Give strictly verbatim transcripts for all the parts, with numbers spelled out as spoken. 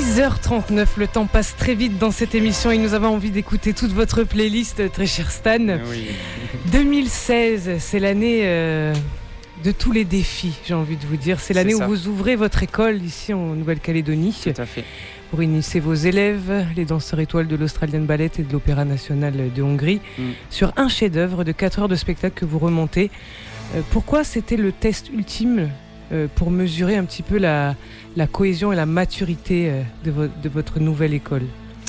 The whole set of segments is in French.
dix heures trente-neuf, le temps passe très vite dans cette émission et nous avons envie d'écouter toute votre playlist, très cher Stan. Oui. deux mille seize, c'est l'année euh, de tous les défis, j'ai envie de vous dire. C'est l'année C'est où vous ouvrez votre école ici en Nouvelle-Calédonie. Tout à fait. Pour initier vos élèves, les danseurs étoiles de l'Australian Ballet et de l'Opéra National de Hongrie, mm. sur un chef-d'œuvre de quatre heures de spectacle que vous remontez. Euh, pourquoi c'était le test ultime euh, pour mesurer un petit peu la, la cohésion et la maturité euh, de, vo- de votre nouvelle école ?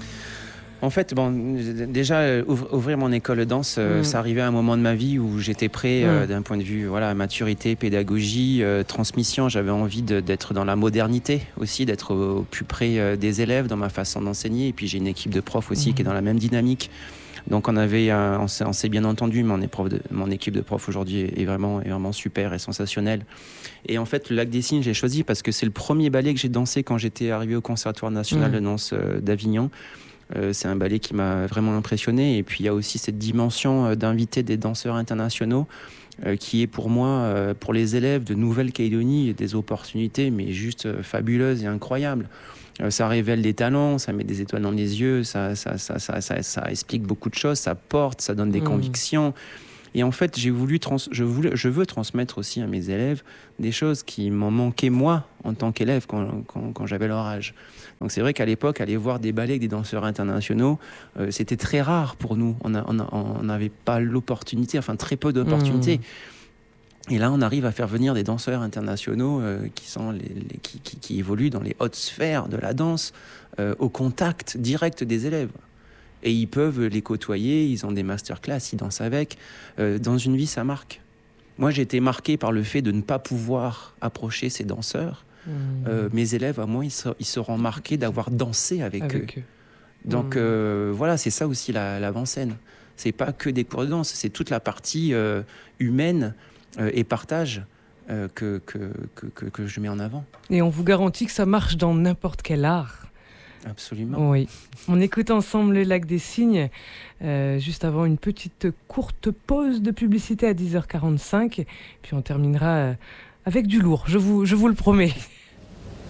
En fait, bon, déjà, ouvrir mon école de danse, euh, mmh. ça arrivait à un moment de ma vie où j'étais prêt euh, mmh. d'un point de vue voilà, maturité, pédagogie, euh, transmission. J'avais envie de, d'être dans la modernité aussi, d'être au, au plus près euh, des élèves dans ma façon d'enseigner. Et puis j'ai une équipe de profs aussi mmh. qui est dans la même dynamique. Donc on avait, euh, on, s'est, on s'est bien entendu. Mon, épreuve de, mon équipe de profs aujourd'hui est, est, vraiment, est vraiment super et sensationnelle. Et en fait, le Lac des Cygnes, j'ai choisi parce que c'est le premier ballet que j'ai dansé quand j'étais arrivé au Conservatoire national mmh. de danse euh, d'Avignon. Euh, c'est un ballet qui m'a vraiment impressionné. Et puis, il y a aussi cette dimension euh, d'inviter des danseurs internationaux euh, qui est pour moi, euh, pour les élèves de Nouvelle-Calédonie, des opportunités, mais juste euh, fabuleuses et incroyables. Euh, ça révèle des talents, ça met des étoiles dans les yeux, ça, ça, ça, ça, ça, ça explique beaucoup de choses, ça porte, ça donne des mmh. convictions. Et en fait, j'ai voulu trans- je, voulais, je veux transmettre aussi à mes élèves des choses qui m'en manquaient moi en tant qu'élève quand, quand, quand j'avais leur âge. Donc c'est vrai qu'à l'époque, aller voir des ballets avec des danseurs internationaux, euh, c'était très rare pour nous. On n'avait pas l'opportunité, enfin très peu d'opportunités. Mmh. Et là, on arrive à faire venir des danseurs internationaux euh, qui, sont les, les, qui, qui, qui évoluent dans les hautes sphères de la danse, euh, au contact direct des élèves. Et ils peuvent les côtoyer, ils ont des masterclass, ils dansent avec. Euh, dans une vie, ça marque. Moi, j'ai été marqué par le fait de ne pas pouvoir approcher ces danseurs. Mmh. Euh, mes élèves, à moi, ils, ser- ils seront marqués d'avoir dansé avec, avec eux. eux. Donc, mmh. euh, voilà, c'est ça aussi la, l'avant-scène. C'est pas que des cours de danse, c'est toute la partie euh, humaine euh, et partage euh, que, que, que, que, que je mets en avant. Et on vous garantit que ça marche dans n'importe quel art. Absolument. Oui. On écoute ensemble le Lac des Cygnes, euh, juste avant une petite courte pause de publicité à dix heures quarante-cinq. Puis on terminera euh, avec du lourd, je vous, je vous le promets.